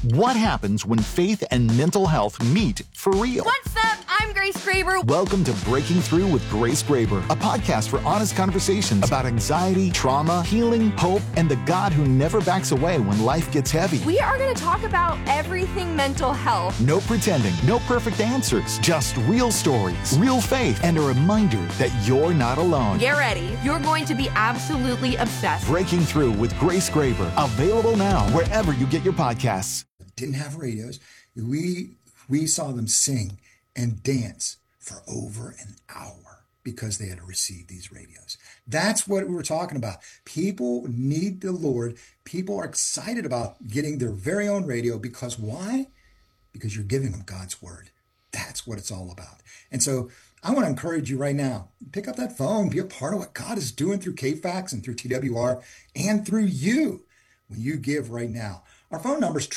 What happens when faith and mental health meet for real? What's up? I'm Grace Graber. Welcome to Breaking Through with Grace Graber, a podcast for honest conversations about anxiety, trauma, healing, hope, and the God who never backs away when life gets heavy. We are going to talk about everything mental health. No pretending, no perfect answers, just real stories, real faith, and a reminder that you're not alone. Get ready. You're going to be absolutely obsessed. Breaking Through with Grace Graber, available now wherever you get your podcasts. Didn't have radios. We saw them sing and dance for over an hour because they had received these radios. That's what we were talking about. People need the Lord. People are excited about getting their very own radio because why? Because you're giving them God's word. That's what it's all about. And so I want to encourage you right now, pick up that phone, be a part of what God is doing through KFAX and through TWR and through you when you give right now. Our phone number is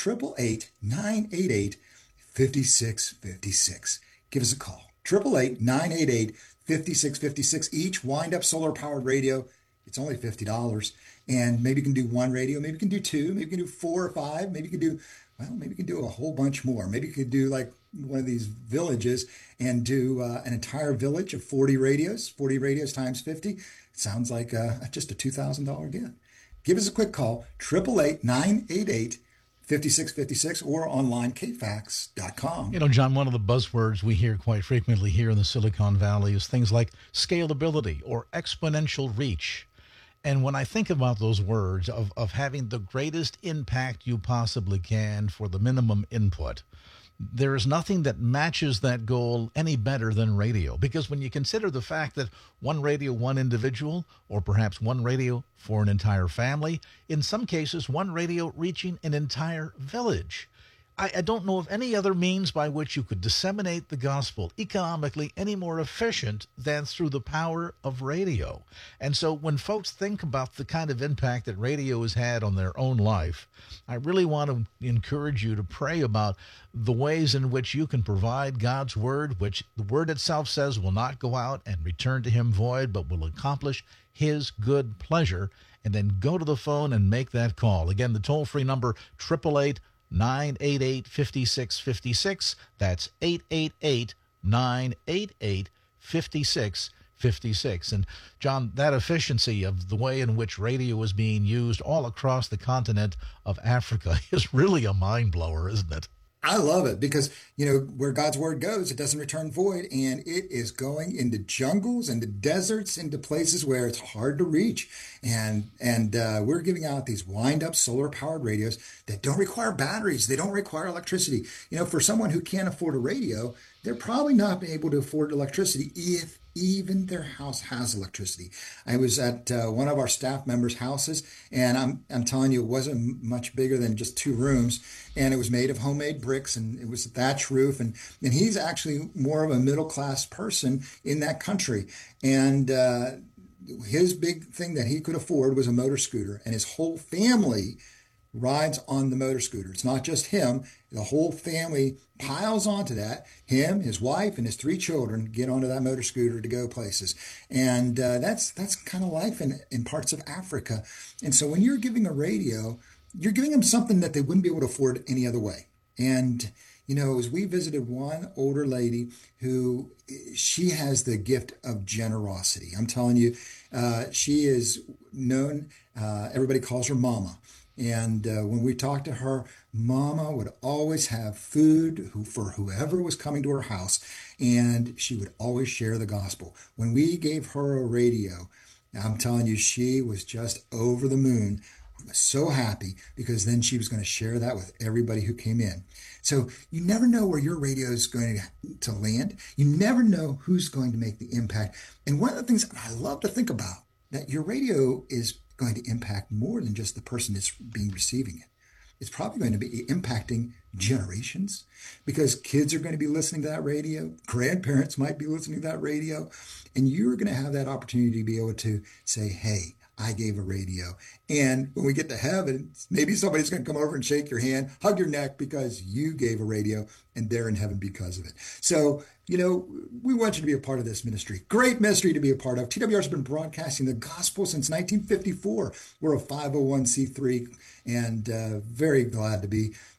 888-988-5656. Give us a call. 888-988-5656. Each wind-up solar-powered radio, it's only $50. And maybe you can do one radio. Maybe you can do two. Maybe you can do 4 or 5. Maybe you can do a whole bunch more. Maybe you could do like one of these villages and do an entire village of 40 radios times 50. It sounds like just a $2,000 gift. Give us a quick call, 888-988-5656 or online, kfax.com. You know, John, one of the buzzwords we hear quite frequently here in the Silicon Valley is things like scalability or exponential reach. And when I think about those words of having the greatest impact you possibly can for the minimum input, there is nothing that matches that goal any better than radio. Because when you consider the fact that one radio, one individual, or perhaps one radio for an entire family, in some cases, one radio reaching an entire village. I don't know of any other means by which you could disseminate the gospel economically any more efficient than through the power of radio. And so when folks think about the kind of impact that radio has had on their own life, I really want to encourage you to pray about the ways in which you can provide God's word, which the word itself says will not go out and return to him void, but will accomplish his good pleasure. And then go to the phone and make that call. Again, the toll-free number, 888-988-5656. That's 888-988-5656. And John, that efficiency of the way in which radio is being used all across the continent of Africa is really a mind blower, isn't it? I love it because, you know, where God's word goes, it doesn't return void, and it is going into jungles, into deserts, into places where it's hard to reach. And we're giving out these wind-up solar-powered radios that don't require batteries. They don't require electricity. You know, for someone who can't afford a radio, they're probably not able to afford electricity if even their house has electricity. I was at one of our staff members' houses, and I'm telling you, it wasn't much bigger than just 2 rooms, and it was made of homemade bricks, and it was a thatch roof, and he's actually more of a middle-class person in that country, and his big thing that he could afford was a motor scooter, and his whole family rides on the motor scooter. It's not just him. The whole family piles onto that. Him, his wife, and his 3 children get onto that motor scooter to go places. And that's kind of life in parts of Africa. And so when you're giving a radio, you're giving them something that they wouldn't be able to afford any other way. And, you know, as we visited one older lady who, she has the gift of generosity. I'm telling you, she is known, everybody calls her Mama. And when we talked to her, Mama would always have food for whoever was coming to her house, and she would always share the gospel. When we gave her a radio, I'm telling you, she was just over the moon, so happy, because then she was going to share that with everybody who came in. So you never know where your radio is going to land. You never know who's going to make the impact. And one of the things I love to think about, that your radio is going to impact more than just the person that's being receiving it. It's probably going to be impacting generations, because kids are going to be listening to that radio. Grandparents might be listening to that radio. And you're going to have that opportunity to be able to say, hey, I gave a radio. And when we get to heaven, maybe somebody's going to come over and shake your hand, hug your neck, because you gave a radio, and they're in heaven because of it. So, you know, we want you to be a part of this ministry. Great ministry to be a part of. TWR has been broadcasting the gospel since 1954. We're a 501c3, and very glad to be